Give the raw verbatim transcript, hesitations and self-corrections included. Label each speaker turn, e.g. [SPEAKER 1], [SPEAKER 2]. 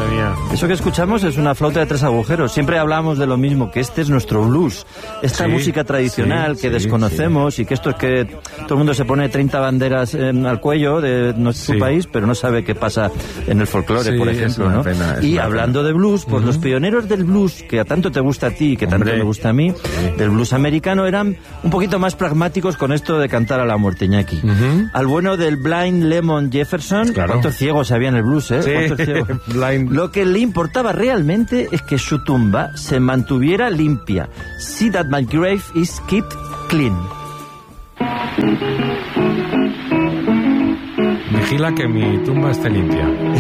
[SPEAKER 1] mía.
[SPEAKER 2] Eso que escuchamos es una flauta de tres agujeros. Siempre hablamos de lo mismo, que este es nuestro blues. Esta
[SPEAKER 1] Sí,
[SPEAKER 2] música tradicional
[SPEAKER 1] sí,
[SPEAKER 2] que
[SPEAKER 1] sí,
[SPEAKER 2] desconocemos sí. y que esto es que todo el mundo se pone treinta banderas eh, al cuello de nuestro
[SPEAKER 1] Sí.
[SPEAKER 2] país, pero no sabe qué pasa en el folclore,
[SPEAKER 1] Sí,
[SPEAKER 2] por
[SPEAKER 1] es
[SPEAKER 2] ejemplo,
[SPEAKER 1] una
[SPEAKER 2] ¿no?
[SPEAKER 1] pena, es
[SPEAKER 2] y
[SPEAKER 1] una
[SPEAKER 2] hablando
[SPEAKER 1] pena.
[SPEAKER 2] de blues, pues
[SPEAKER 1] Uh-huh.
[SPEAKER 2] los pioneros del blues, que a tanto te gusta a ti y que tanto
[SPEAKER 1] Hombre.
[SPEAKER 2] me gusta a mí,
[SPEAKER 1] Sí.
[SPEAKER 2] del blues americano, eran un poquito más pragmáticos con esto de cantar a la muerte, Iñaki.
[SPEAKER 1] Uh-huh.
[SPEAKER 2] Al bueno del Blind Lemon Jefferson,
[SPEAKER 1] Claro.
[SPEAKER 2] ¿cuántos ciegos había en el blues, eh?
[SPEAKER 1] Sí,
[SPEAKER 2] ¿Cuántos ciegos?
[SPEAKER 1] Blind.
[SPEAKER 2] Lo que le importaba realmente es que su tumba se mantuviera limpia. See that my grave is kept clean.
[SPEAKER 1] Vigila que mi tumba esté limpia.